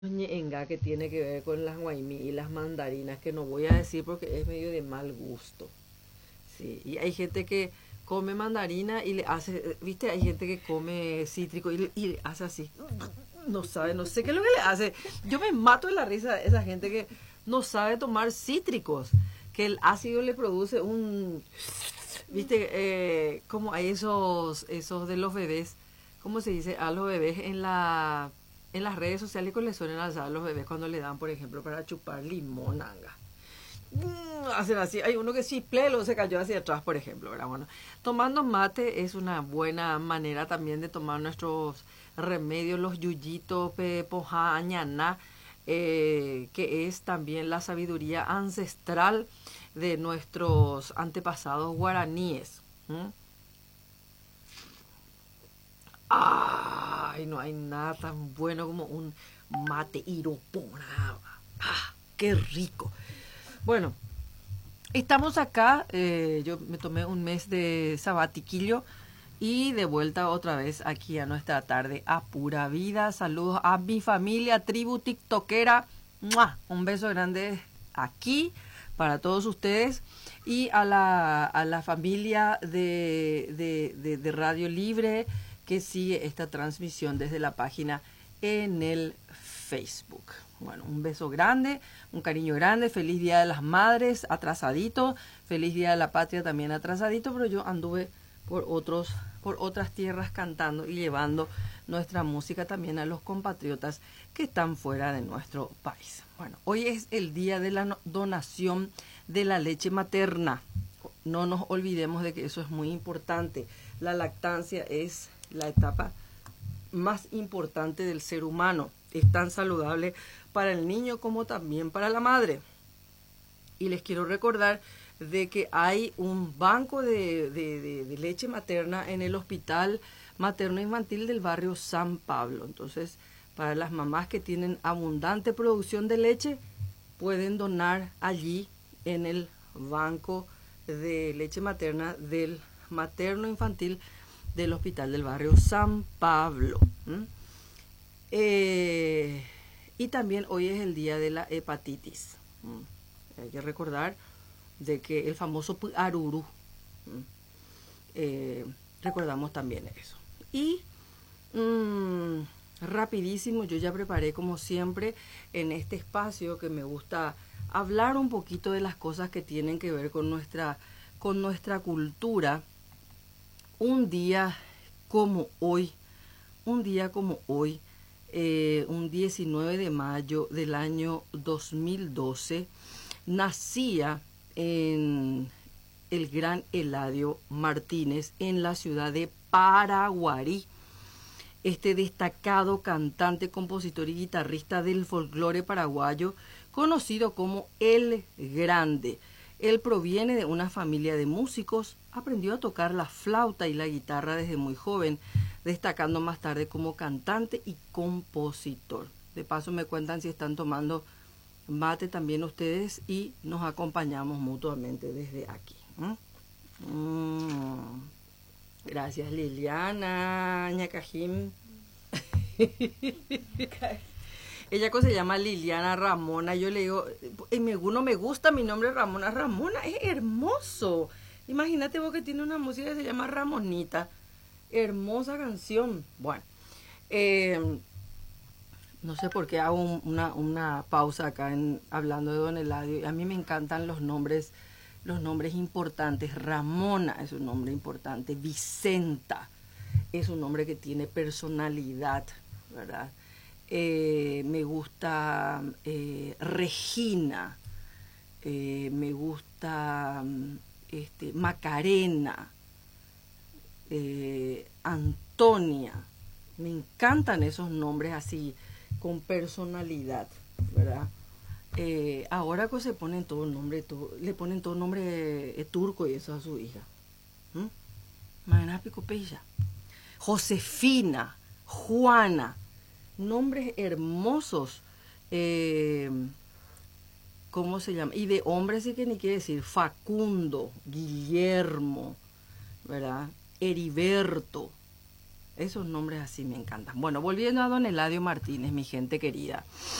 ñenga que tiene que ver con las guaymí y las mandarinas, que no voy a decir porque es medio de mal gusto. Sí, y hay gente que come mandarina y le hace, viste, hay gente que come cítrico y le hace así. No sabe, no sé qué es lo que le hace. Yo me mato de la risa de esa gente que no sabe tomar cítricos, que el ácido le produce un, viste, como hay esos de los bebés, ¿cómo se dice? A los bebés en las redes sociales que le suelen alzar a los bebés cuando le dan, por ejemplo, para chupar limón, anga. Hacen así, hay uno que sí, plelo, se cayó hacia atrás, por ejemplo, ¿verdad? Bueno, tomando mate es una buena manera también de tomar nuestros remedios, los yuyitos, pepoja, añaná, que es también la sabiduría ancestral de nuestros antepasados guaraníes. ¿M? Ay, no hay nada tan bueno como un mate iroporaba. ¡Ah, qué rico! Bueno, estamos acá, yo me tomé un mes de sabatiquillo y de vuelta otra vez aquí a nuestra tarde a pura vida. Saludos a mi familia, tribu tiktokera. ¡Mua! Un beso grande aquí para todos ustedes y a la familia de Radio Libre que sigue esta transmisión desde la página en el Facebook. Bueno, un beso grande, un cariño grande, feliz Día de las Madres, atrasadito, feliz Día de la Patria también atrasadito, pero yo anduve por otras tierras cantando y llevando nuestra música también a los compatriotas que están fuera de nuestro país. Bueno, hoy es el día de la donación de la leche materna. No nos olvidemos de que eso es muy importante. La lactancia es la etapa más importante del ser humano. Es tan saludable para el niño como también para la madre. Y les quiero recordar de que hay un banco de leche materna en el Hospital Materno Infantil del barrio San Pablo. Entonces, para las mamás que tienen abundante producción de leche, pueden donar allí en el banco de leche materna del Materno Infantil del Hospital del barrio San Pablo. Eh, y también hoy es el día de la hepatitis. Hay que recordar de que el famoso aruru, eh, recordamos también eso. Y rapidísimo, yo ya preparé como siempre en este espacio que me gusta hablar un poquito de las cosas que tienen que ver con nuestra cultura. Un día como hoy, un día como hoy, un 19 de mayo del año 2012, nacía en el gran Eladio Martínez en la ciudad de Paraguarí. Este destacado cantante, compositor y guitarrista del folclore paraguayo, conocido como El Grande. Él proviene de una familia de músicos, aprendió a tocar la flauta y la guitarra desde muy joven, destacando más tarde como cantante y compositor. De paso me cuentan si están tomando mate también ustedes y nos acompañamos mutuamente desde aquí. Gracias Liliana, Ñacajim. Ella se llama Liliana Ramona. Yo le digo, no me gusta mi nombre Ramona. Ramona es hermoso. Imagínate vos que tiene una música que se llama Ramonita. Hermosa canción. Bueno, no sé por qué hago una pausa acá hablando de Don Eladio. A mí me encantan los nombres importantes. Ramona es un nombre importante. Vicenta es un nombre que tiene personalidad, ¿verdad? Me gusta Regina, me gusta Macarena, Antonia. Me encantan esos nombres así, con personalidad, ¿verdad? Ahora que se ponen todo nombre, le ponen todo nombre turco y eso a su hija. Marina Picopella. Josefina, Juana, nombres hermosos. ¿Cómo se llama? Y de hombres sí que ni quiere decir. Facundo, Guillermo, ¿verdad? Heriberto, Esos nombres así me encantan. Bueno, volviendo a don Eladio Martínez, mi gente querida.